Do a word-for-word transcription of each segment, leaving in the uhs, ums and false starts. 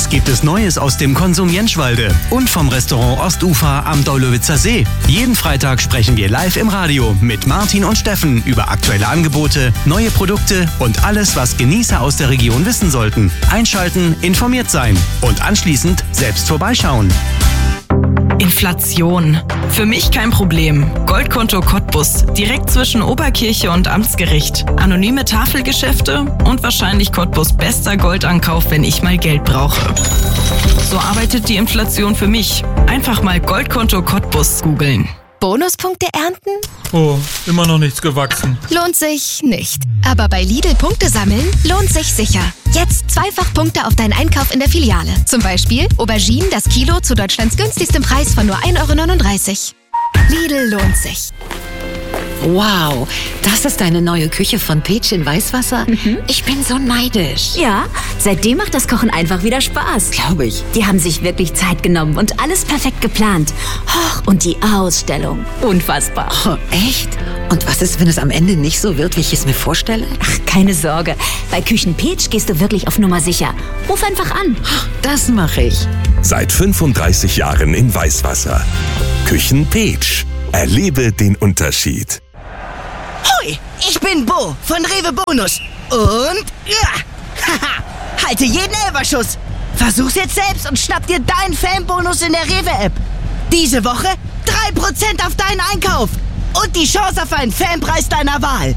Was gibt es Neues aus dem Konsum Jenschwalde und vom Restaurant Ostufer am Daulowitzer See? Jeden Freitag sprechen wir live im Radio mit Martin und Steffen über aktuelle Angebote, neue Produkte und alles, was Genießer aus der Region wissen sollten. Einschalten, informiert sein und anschließend selbst vorbeischauen. Inflation. Für mich kein Problem. Goldkonto Cottbus. Direkt zwischen Oberkirche und Amtsgericht. Anonyme Tafelgeschäfte und wahrscheinlich Cottbus bester Goldankauf, wenn ich mal Geld brauche. So arbeitet die Inflation für mich. Einfach mal Goldkonto Cottbus googeln. Bonuspunkte ernten? Oh, immer noch nichts gewachsen. Lohnt sich nicht. Aber bei Lidl Punkte sammeln lohnt sich sicher. Jetzt zweifach Punkte auf deinen Einkauf in der Filiale. Zum Beispiel Auberginen das Kilo zu Deutschlands günstigstem Preis von nur ein Euro neununddreißig. Lidl lohnt sich. Wow, das ist deine neue Küche von Peach in Weißwasser? Mhm. Ich bin so neidisch. Ja, seitdem macht das Kochen einfach wieder Spaß. Glaube ich. Die haben sich wirklich Zeit genommen und alles perfekt geplant. Och, und die Ausstellung. Unfassbar. Oh, echt? Und was ist, wenn es am Ende nicht so wird, wie ich es mir vorstelle? Ach, keine Sorge. Bei Küchen Peach gehst du wirklich auf Nummer sicher. Ruf einfach an. Das mache ich. Seit fünfunddreißig Jahren in Weißwasser. Küchen Peach. Erlebe den Unterschied. Hoi, ich bin Bo von Rewe Bonus. Und ja, haha, halte jeden Elferschuss. Versuch's jetzt selbst und schnapp dir deinen Fanbonus in der Rewe-App. Diese Woche drei Prozent auf deinen Einkauf. Und die Chance auf einen Fanpreis deiner Wahl.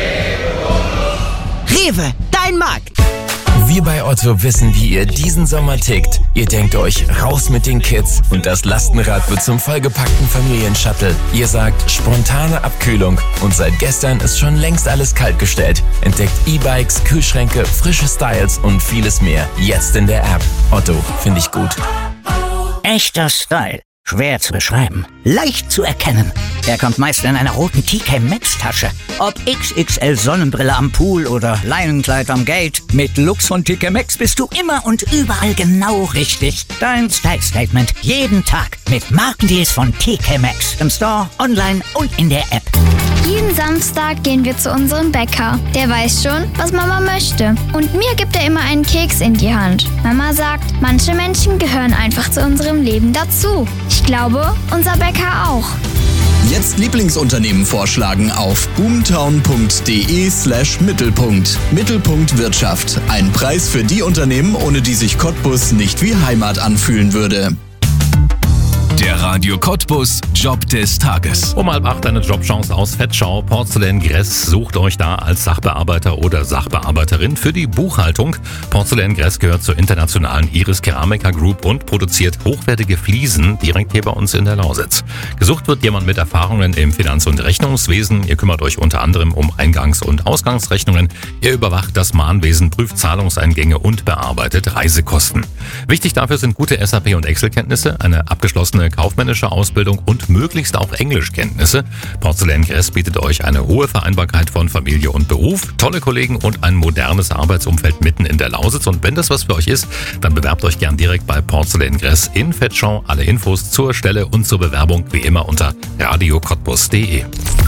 Rewe, dein Markt. Wir bei Otto wissen, wie ihr diesen Sommer tickt. Ihr denkt euch, raus mit den Kids und das Lastenrad wird zum vollgepackten Familienshuttle. Ihr sagt, spontane Abkühlung und seit gestern ist schon längst alles kaltgestellt. Entdeckt E-Bikes, Kühlschränke, frische Styles und vieles mehr. Jetzt in der App. Otto, finde ich gut. Echter Style. Schwer zu beschreiben. Leicht zu erkennen. Er kommt meist in einer roten T K Maxx Tasche. Ob X X L Sonnenbrille am Pool oder Leinenkleid am Gate. Mit Lux von T K Maxx bist du immer und überall genau richtig. Dein Style Statement jeden Tag mit Markendeals von T K Maxx. Im Store, online und in der App. Jeden Samstag gehen wir zu unserem Bäcker. Der weiß schon, was Mama möchte. Und mir gibt er immer einen Keks in die Hand. Mama sagt, manche Menschen gehören einfach zu unserem Leben dazu. Ich glaube, unser Bäcker auch. Jetzt Lieblingsunternehmen vorschlagen auf boomtown.de slash Mittelpunkt. Mittelpunkt Wirtschaft. Ein Preis für die Unternehmen, ohne die sich Cottbus nicht wie Heimat anfühlen würde. Der Radio Cottbus Job des Tages. Um halb acht eine Jobchance aus Vetschau. Porzellan Gress sucht euch da als Sachbearbeiter oder Sachbearbeiterin für die Buchhaltung. Porzellan Gress gehört zur internationalen Iris Keramica Group und produziert hochwertige Fliesen direkt hier bei uns in der Lausitz. Gesucht wird jemand mit Erfahrungen im Finanz- und Rechnungswesen. Ihr kümmert euch unter anderem um Eingangs- und Ausgangsrechnungen. Ihr überwacht das Mahnwesen, prüft Zahlungseingänge und bearbeitet Reisekosten. Wichtig dafür sind gute S A P- und Excel-Kenntnisse, eine abgeschlossene kaufmännische Ausbildung und möglichst auch Englischkenntnisse. Porzellan Gress bietet euch eine hohe Vereinbarkeit von Familie und Beruf, tolle Kollegen und ein modernes Arbeitsumfeld mitten in der Lausitz. Und wenn das was für euch ist, dann bewerbt euch gern direkt bei Porzellan Gress in Vetschau. Alle Infos zur Stelle und zur Bewerbung wie immer unter radio cottbus punkt de.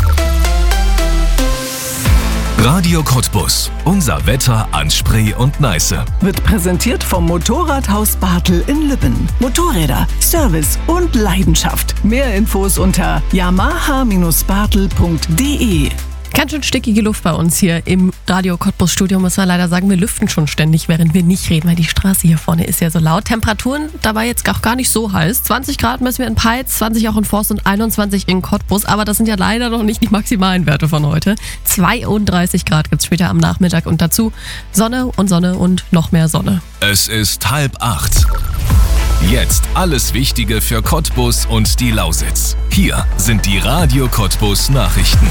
Radio Cottbus. Unser Wetter an Spree und Neiße. Wird präsentiert vom Motorradhaus Bartel in Lübben. Motorräder, Service und Leidenschaft. Mehr Infos unter yamaha Bindestrich bartel punkt de. Ganz schön stickige Luft bei uns hier im Radio Cottbus Studio, muss man leider sagen. Wir lüften schon ständig, während wir nicht reden, weil die Straße hier vorne ist ja so laut. Temperaturen dabei jetzt auch gar nicht so heiß. zwanzig Grad messen wir in Peitz, zwanzig auch in Forst und einundzwanzig in Cottbus. Aber das sind ja leider noch nicht die maximalen Werte von heute. zweiunddreißig Grad gibt es später am Nachmittag und dazu Sonne und Sonne und noch mehr Sonne. Es ist halb acht. Jetzt alles Wichtige für Cottbus und die Lausitz. Hier sind die Radio Cottbus Nachrichten.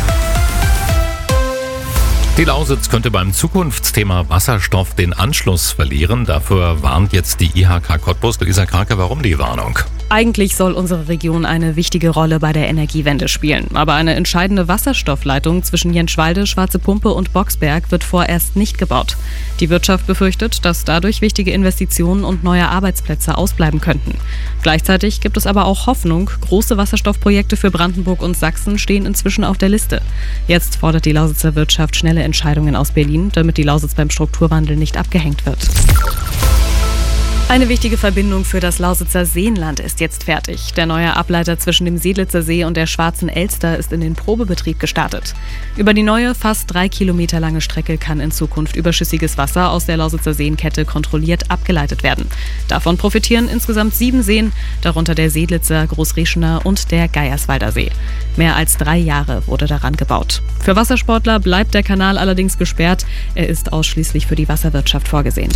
Die Lausitz könnte beim Zukunftsthema Wasserstoff den Anschluss verlieren. Dafür warnt jetzt die I H K Cottbus. Luisa Krake, warum die Warnung? Eigentlich soll unsere Region eine wichtige Rolle bei der Energiewende spielen. Aber eine entscheidende Wasserstoffleitung zwischen Jenschwalde, Schwarze Pumpe und Boxberg wird vorerst nicht gebaut. Die Wirtschaft befürchtet, dass dadurch wichtige Investitionen und neue Arbeitsplätze ausbleiben könnten. Gleichzeitig gibt es aber auch Hoffnung. Große Wasserstoffprojekte für Brandenburg und Sachsen stehen inzwischen auf der Liste. Jetzt fordert die Lausitzer Wirtschaft schnelle Entscheidungen aus Berlin, damit die Lausitz beim Strukturwandel nicht abgehängt wird. Eine wichtige Verbindung für das Lausitzer Seenland ist jetzt fertig. Der neue Ableiter zwischen dem Seelitzer See und der Schwarzen Elster ist in den Probebetrieb gestartet. Über die neue, fast drei Kilometer lange Strecke kann in Zukunft überschüssiges Wasser aus der Lausitzer Seenkette kontrolliert abgeleitet werden. Davon profitieren insgesamt sieben Seen, darunter der Seelitzer, Großreschener und der Geierswalder See. Mehr als drei Jahre wurde daran gebaut. Für Wassersportler bleibt der Kanal allerdings gesperrt. Er ist ausschließlich für die Wasserwirtschaft vorgesehen.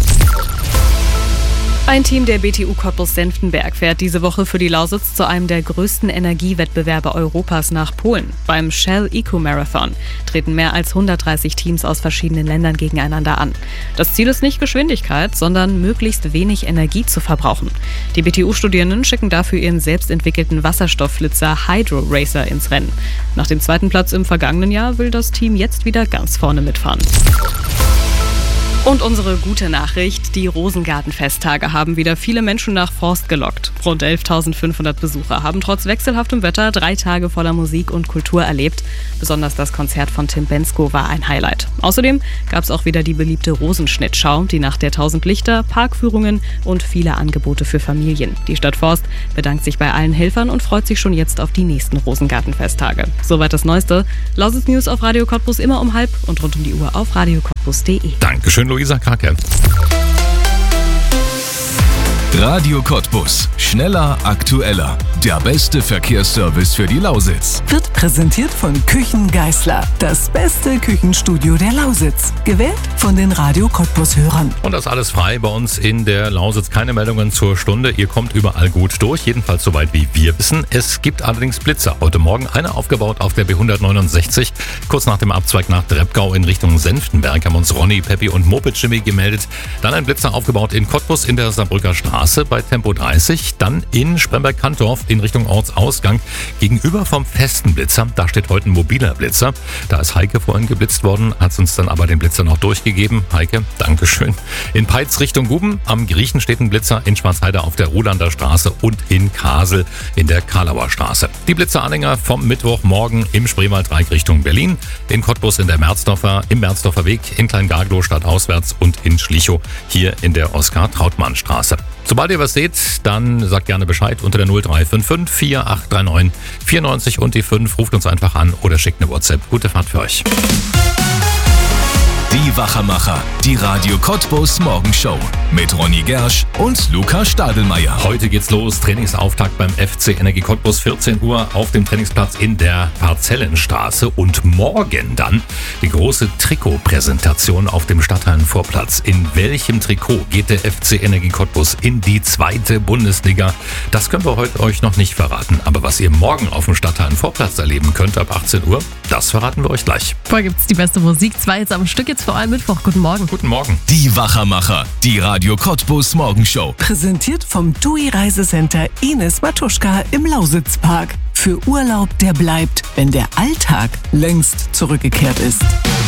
Ein Team der B T U Cottbus-Senftenberg fährt diese Woche für die Lausitz zu einem der größten Energiewettbewerbe Europas nach Polen. Beim Shell Eco Marathon treten mehr als hundertdreißig Teams aus verschiedenen Ländern gegeneinander an. Das Ziel ist nicht Geschwindigkeit, sondern möglichst wenig Energie zu verbrauchen. Die B T U-Studierenden schicken dafür ihren selbstentwickelten Wasserstoffflitzer Hydro Racer ins Rennen. Nach dem zweiten Platz im vergangenen Jahr will das Team jetzt wieder ganz vorne mitfahren. Und unsere gute Nachricht, die Rosengarten-Festtage haben wieder viele Menschen nach Forst gelockt. Rund elftausendfünfhundert Besucher haben trotz wechselhaftem Wetter drei Tage voller Musik und Kultur erlebt. Besonders das Konzert von Tim Bendzko war ein Highlight. Außerdem gab es auch wieder die beliebte Rosenschnittschau, die Nacht der tausend Lichter, Parkführungen und viele Angebote für Familien. Die Stadt Forst bedankt sich bei allen Helfern und freut sich schon jetzt auf die nächsten Rosengarten-Festtage. Soweit das Neueste. Lausitz News auf Radio Cottbus immer um halb und rund um die Uhr auf radio cottbus punkt de. Dankeschön, Luisa Krake. Radio Cottbus. Schneller, aktueller. Der beste Verkehrsservice für die Lausitz. Wird präsentiert von Küchen Geisler. Das beste Küchenstudio der Lausitz. Gewählt von den Radio Cottbus-Hörern. Und das alles frei bei uns in der Lausitz. Keine Meldungen zur Stunde. Ihr kommt überall gut durch. Jedenfalls soweit wie wir wissen. Es gibt allerdings Blitzer. Heute Morgen eine aufgebaut auf der B hundertneunundsechzig. Kurz nach dem Abzweig nach Dreppgau in Richtung Senftenberg haben uns Ronny, Peppi und Moped Jimmy gemeldet. Dann ein Blitzer aufgebaut in Cottbus in der Saarbrücker Straße bei Tempo dreißig. Dann in Spremberg-Kantdorf in Richtung Ortsausgang gegenüber vom festen Blitzer. Da steht heute ein mobiler Blitzer. Da ist Heike vorhin geblitzt worden, hat uns dann aber den Blitzer noch durchgegeben. Heike, Dankeschön. In Peitz Richtung Guben am Griechen steht ein Blitzer, in Schwarzheide auf der Rolander Straße und in Kasel in der Karlauer Straße. Die Blitzeranhänger vom Mittwochmorgen im Spreewaldreieck Richtung Berlin, in Cottbus in der Merzdorfer, im Merzdorfer Weg, in Kleingarglow stadtauswärts und in Schlichow hier in der Oskar-Trautmann-Straße. Sobald ihr was seht, dann sagt gerne Bescheid unter der null drei fünf fünf vier acht drei neun vier neun null und die fünf. Ruft uns einfach an oder schickt eine WhatsApp. Gute Fahrt für euch. Die Wachermacher, die Radio Cottbus Morgenshow mit Ronny Gersch und Luca Stadelmeier. Heute geht's los, Trainingsauftakt beim F C Energie Cottbus, vierzehn Uhr auf dem Trainingsplatz in der Parzellenstraße und morgen dann die große Trikotpräsentation auf dem Stadthallenvorplatz. In welchem Trikot geht der F C Energie Cottbus in die zweite Bundesliga? Das können wir heute euch noch nicht verraten, aber was ihr morgen auf dem Stadthallenvorplatz erleben könnt ab achtzehn Uhr, das verraten wir euch gleich. Vorher gibt's die beste Musik, zwei jetzt am Stück, jetzt vor allem Mittwoch. Guten Morgen. Guten Morgen. Die Wachermacher, die Radio Cottbus Morgenshow. Präsentiert vom T U I Reisecenter Ines Matuschka im Lausitzpark. Für Urlaub, der bleibt, wenn der Alltag längst zurückgekehrt ist.